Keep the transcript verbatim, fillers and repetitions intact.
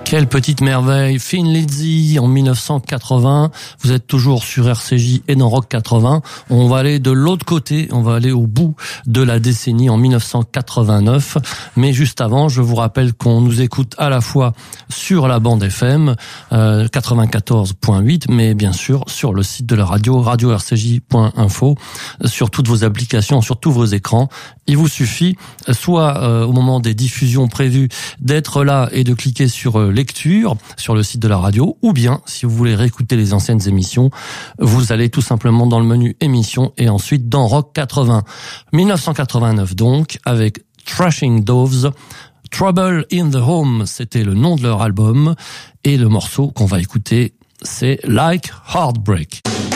Quelle petite merveille, Thin Lizzy en mille neuf cent quatre-vingts. Vous êtes toujours sur R C J et dans Rock quatre-vingts. On va aller de l'autre côté, on va aller au bout de la décennie en mille neuf cent quatre-vingt-neuf. Mais juste avant, je vous rappelle qu'on nous écoute à la fois sur la bande F M euh, quatre-vingt-quatorze point huit, mais bien sûr sur le site de la radio, radio r c j point info, sur toutes vos applications, sur tous vos écrans. Il vous suffit, soit euh, au moment des diffusions prévues, d'être là et de cliquer sur euh, lecture sur le site de la radio, ou bien, si vous voulez réécouter les anciennes émissions, vous allez tout simplement dans le menu émissions et ensuite dans Rock quatre-vingts. mille neuf cent quatre-vingt-neuf donc, avec Thrashing Doves, Trouble in the Home, c'était le nom de leur album, et le morceau qu'on va écouter, c'est Like Heartbreak.